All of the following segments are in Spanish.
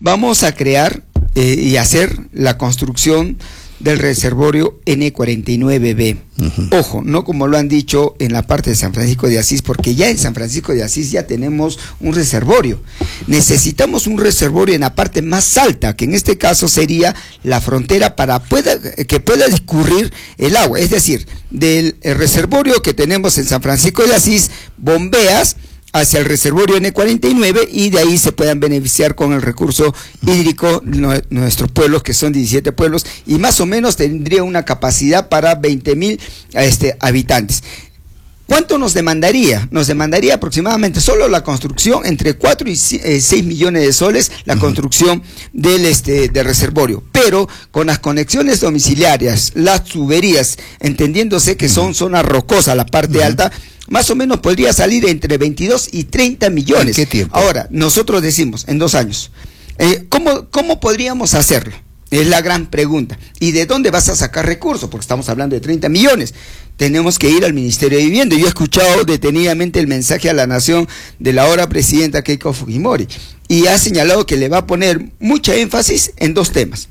vamos a crear y hacer la construcción del reservorio N49B. Ojo, no como lo han dicho en la parte de San Francisco de Asís, porque ya en San Francisco de Asís ya tenemos un reservorio. Necesitamos un reservorio en la parte más alta, que en este caso sería la frontera para que pueda discurrir el agua. Es decir, del reservorio que tenemos en San Francisco de Asís, bombeas hacia el reservorio N49 y de ahí se puedan beneficiar con el recurso hídrico nuestros pueblos, que son 17 pueblos, y más o menos tendría una capacidad para 20,000 habitantes. ¿Cuánto nos demandaría? Nos demandaría aproximadamente solo la construcción entre 4 y 6 millones de soles, la construcción del reservorio, pero con las conexiones domiciliarias, las tuberías, entendiéndose que son zonas rocosas, la parte alta, más o menos podría salir entre 22 y 30 millones. ¿En qué tiempo? Ahora, nosotros decimos, en 2 años. ¿Cómo podríamos hacerlo? Es la gran pregunta. ¿Y de dónde vas a sacar recursos? Porque estamos hablando de 30 millones. Tenemos que ir al Ministerio de Vivienda. Yo he escuchado detenidamente el mensaje a la nación de la ahora presidenta Keiko Fujimori, y ha señalado que le va a poner mucha énfasis en 2 temas.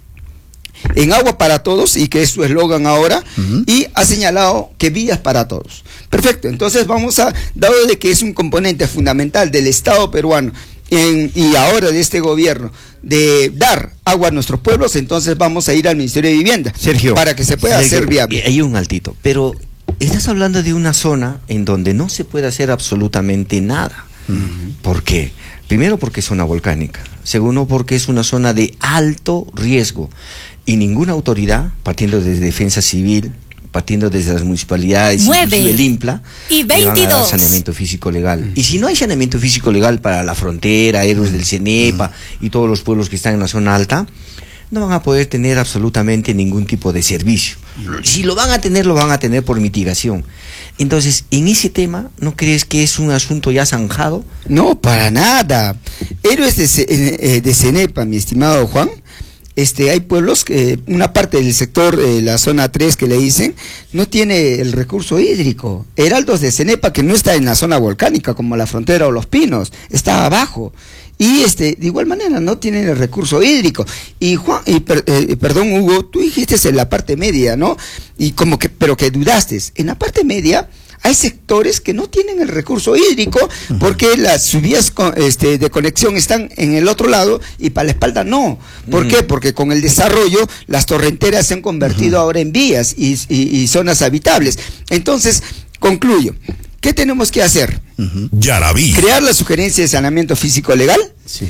En agua para todos, y que es su eslogan ahora, y ha señalado que vías para todos. Perfecto, entonces dado de que es un componente fundamental del Estado peruano y ahora de este gobierno, de dar agua a nuestros pueblos, entonces vamos a ir al Ministerio de Vivienda, Sergio, para que se pueda hacer viable. Hay un altito, pero estás hablando de una zona en donde no se puede hacer absolutamente nada. ¿Por qué? Primero, porque es zona volcánica. Segundo, porque es una zona de alto riesgo. Y ninguna autoridad, partiendo desde Defensa Civil, partiendo desde las municipalidades, inclusive el INPLA, y 22. le van a dar saneamiento físico legal. Y si no hay saneamiento físico legal para la frontera, héroes del CENEPA y todos los pueblos que están en la zona alta, no van a poder tener absolutamente ningún tipo de servicio. Si lo van a tener por mitigación. Entonces, en ese tema, ¿no crees que es un asunto ya zanjado? No, para nada. Héroes de CENEPA, mi estimado Juan. Hay pueblos que una parte del sector, la zona 3 que le dicen, no tiene el recurso hídrico. Heraldos de CENEPA, que no está en la zona volcánica como la Frontera o Los Pinos, está abajo. Y de igual manera no tienen el recurso hídrico. Y perdón, Hugo, tú dijiste en la parte media, ¿no? Y pero que dudaste. En la parte media hay sectores que no tienen el recurso hídrico porque las vías de conexión están en el otro lado y para la espalda no. ¿Por qué? Porque con el desarrollo las torrenteras se han convertido ahora en vías y zonas habitables. Entonces, concluyo. ¿Qué tenemos que hacer? Ya la vi. Crear la sugerencia de saneamiento físico legal. Sí.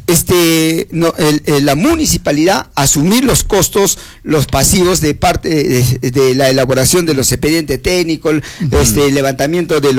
La municipalidad asumir los costos, los pasivos de parte de la elaboración de los expedientes técnicos, levantamiento de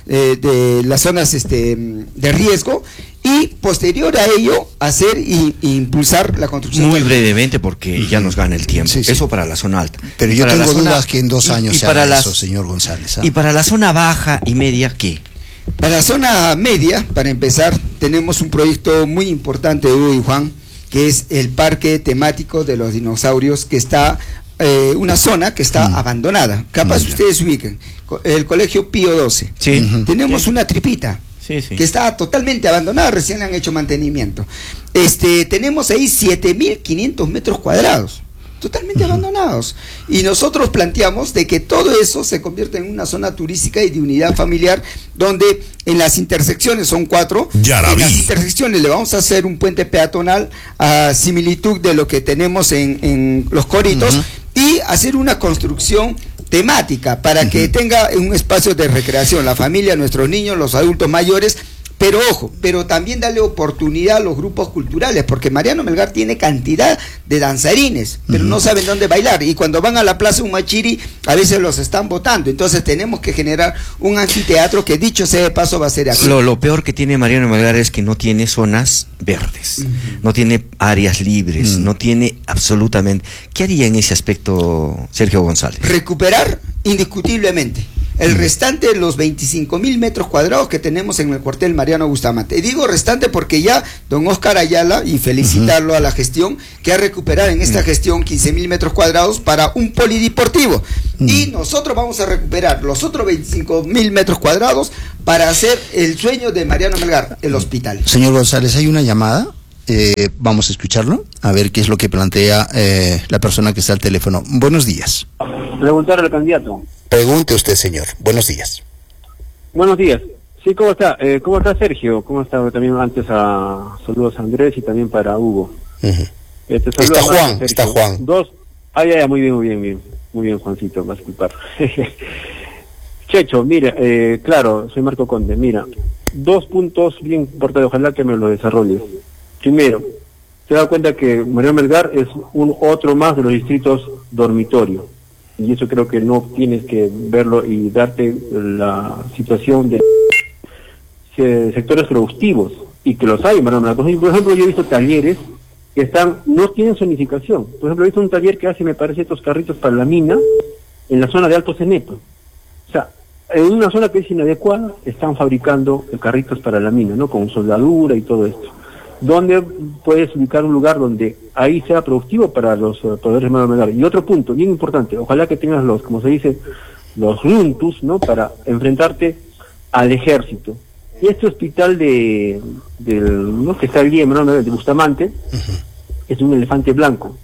las zonas de riesgo, y posterior a ello hacer e impulsar la construcción. Muy brevemente, porque ya nos gana el tiempo. Sí. Eso para la zona alta. Pero yo tengo dudas que en 2 años se haga eso, señor González. Y para la zona baja y media, ¿qué? Para la zona media, para empezar, tenemos un proyecto muy importante, Hugo y Juan, que es el parque temático de los dinosaurios, que está una zona que está abandonada. Capaz ustedes ubiquen, el Colegio Pío XII. Sí. Tenemos una tripita que está totalmente abandonada, recién le han hecho mantenimiento. Tenemos ahí 7.500 metros cuadrados. Totalmente abandonados. Y nosotros planteamos de que todo eso se convierta en una zona turística y de unidad familiar, donde en las intersecciones son 4. En las intersecciones le vamos a hacer un puente peatonal a similitud de lo que tenemos en los Coritos, y hacer una construcción temática para que tenga un espacio de recreación, la familia, nuestros niños, los adultos mayores. Pero ojo, pero también darle oportunidad a los grupos culturales, porque Mariano Melgar tiene cantidad de danzarines, pero no saben dónde bailar, y cuando van a la Plaza Humachiri a veces los están botando. Entonces tenemos que generar un anfiteatro que, dicho sea de paso, va a ser aquí. Lo peor que tiene Mariano Melgar es que no tiene zonas verdes, no tiene áreas libres, no tiene absolutamente... ¿Qué haría en ese aspecto Sergio González? Recuperar indiscutiblemente el restante de los 25.000 metros cuadrados que tenemos en el cuartel Mariano Bustamante. Y digo restante porque ya don Oscar Ayala, y felicitarlo a la gestión, que ha recuperado en esta gestión 15.000 metros cuadrados para un polideportivo. Y nosotros vamos a recuperar los otros 25.000 metros cuadrados para hacer el sueño de Mariano Melgar, el hospital. Señor González, ¿hay una llamada? Vamos a escucharlo, a ver qué es lo que plantea la persona que está al teléfono. Buenos días. Preguntar al candidato. Pregunte usted, señor. Buenos días. Buenos días. Sí, ¿cómo está? ¿Cómo está Sergio? ¿Cómo está? También antes saludos a Andrés y también para Hugo. Está Juan, está Juan. Muy bien, Juancito, vas a disculpar. Checho, mira, claro, soy Marco Conde, mira, 2 puntos bien importantes, ojalá que me lo desarrolles. Primero, te das cuenta que Mariano Melgar es otro más de los distritos dormitorio, y eso creo que no tienes que verlo y darte la situación de sectores productivos, y que los hay, Mariano Melgar. Por ejemplo, yo he visto talleres que no tienen zonificación. Por ejemplo, he visto un taller que hace, me parece, estos carritos para la mina en la zona de Alto Cenepa. O sea, en una zona que es inadecuada, están fabricando carritos para la mina, ¿no? Con soldadura y todo esto. ¿Dónde puedes ubicar un lugar donde ahí sea productivo para los poderes de Mariano Melgar? Y otro punto, bien importante, ojalá que tengas como se dice, los juntos, ¿no? Para enfrentarte al ejército. Y este hospital ¿no? que está allí en Mariano Melgar, de Bustamante, es un elefante blanco.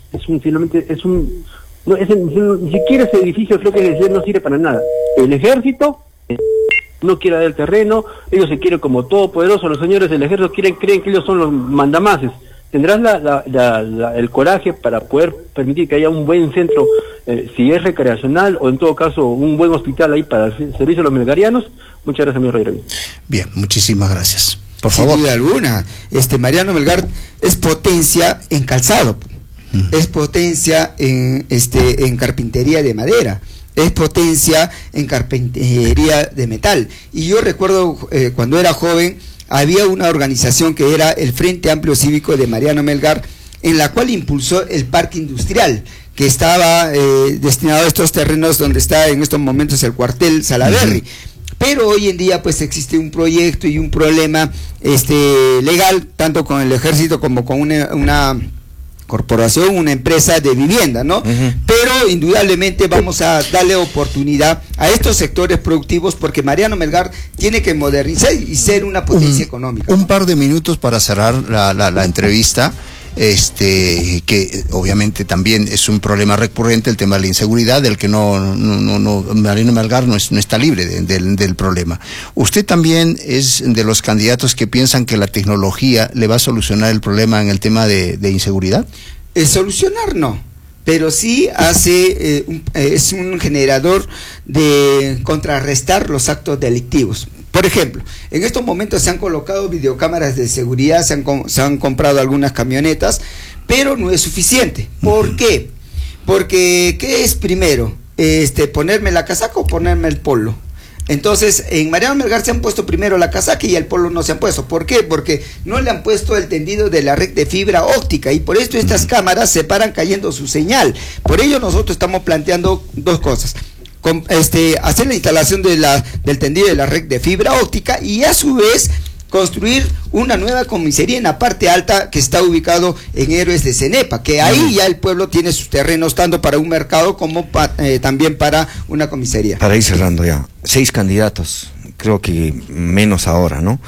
Ni siquiera ese edificio, creo que no sirve para nada. El ejército no quiere dar el terreno, ellos se quieren como todopoderosos, los señores del ejército creen que ellos son los mandamases. Tendrás el coraje para poder permitir que haya un buen centro, si es recreacional, o en todo caso un buen hospital ahí para el servicio de los melgarianos. Muchas gracias, amigo Rey. Bien, muchísimas gracias. Por favor. Sin duda alguna, Mariano Melgar es potencia en calzado, es potencia en carpintería de madera, es potencia en carpintería de metal. Y yo recuerdo cuando era joven, había una organización que era el Frente Amplio Cívico de Mariano Melgar, en la cual impulsó el parque industrial, que estaba destinado a estos terrenos donde está en estos momentos el cuartel Salaberry. Pero hoy en día pues existe un proyecto y un problema legal, tanto con el ejército como con una corporación, una empresa de vivienda, ¿no? Pero indudablemente vamos a darle oportunidad a estos sectores productivos, porque Mariano Melgar tiene que modernizar y ser una potencia económica. Un par de minutos para cerrar la entrevista. Que obviamente también es un problema recurrente, el tema de la inseguridad, del que Mariano Melgar no está libre del problema. ¿Usted también es de los candidatos que piensan que la tecnología le va a solucionar el problema en el tema de inseguridad? Solucionar no, pero sí es un generador de contrarrestar los actos delictivos. Por ejemplo, en estos momentos se han colocado videocámaras de seguridad, se han comprado algunas camionetas, pero no es suficiente. ¿Por qué? Porque, ¿qué es primero? ¿Ponerme la casaca o ponerme el polo? Entonces, en Mariano Melgar se han puesto primero la casaca y el polo no se han puesto. ¿Por qué? Porque no le han puesto el tendido de la red de fibra óptica, y por esto estas cámaras se paran cayendo su señal. Por ello nosotros estamos planteando dos cosas. Hacer la instalación del tendido de la red de fibra óptica, y a su vez construir una nueva comisaría en la parte alta que está ubicado en Héroes de Cenepa, que ahí ya el pueblo tiene sus terrenos tanto para un mercado como también para una comisaría. Para ir cerrando ya, 6 candidatos, creo que menos ahora, ¿no?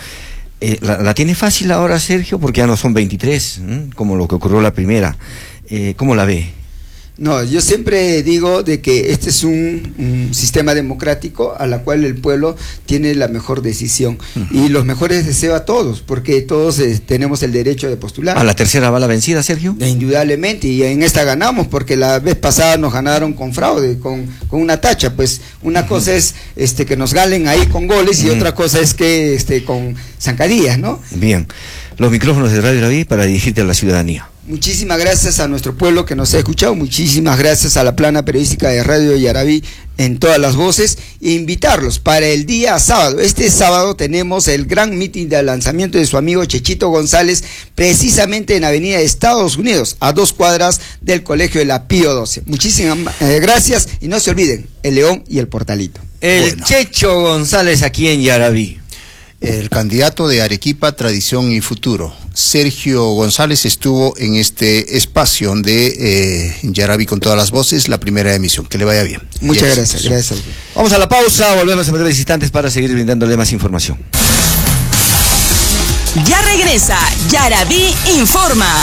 La tiene fácil ahora, Sergio, porque ya no son 23, como lo que ocurrió la primera. ¿Cómo la ve? No, yo siempre digo de que este es un sistema democrático a la cual el pueblo tiene la mejor decisión, y los mejores deseos a todos, porque todos tenemos el derecho de postular. ¿A la tercera va la vencida, Sergio? Indudablemente, y en esta ganamos, porque la vez pasada nos ganaron con fraude, con una tacha. Pues una cosa es que nos ganen ahí con goles, y otra cosa es que con zancadillas, ¿no? Bien, los micrófonos de Radio Yaraví para dirigirte a la ciudadanía. Muchísimas gracias a nuestro pueblo que nos ha escuchado, muchísimas gracias a la plana periodística de Radio Yaraví en todas las voces, e invitarlos para el día sábado. Este sábado tenemos el gran meeting de lanzamiento de su amigo Chechito González, precisamente en Avenida de Estados Unidos, a 2 cuadras del Colegio de la Pío 12. Muchísimas gracias, y no se olviden, el León y el Portalito. Checho González aquí en Yaraví. El candidato de Arequipa, Tradición y Futuro, Sergio González, estuvo en este espacio de Yaraví con todas las voces, la primera emisión. Que le vaya bien. Muchas gracias. Vamos a la pausa, volvemos en breves instantes para seguir brindándole más información. Ya regresa Yarabí Informa.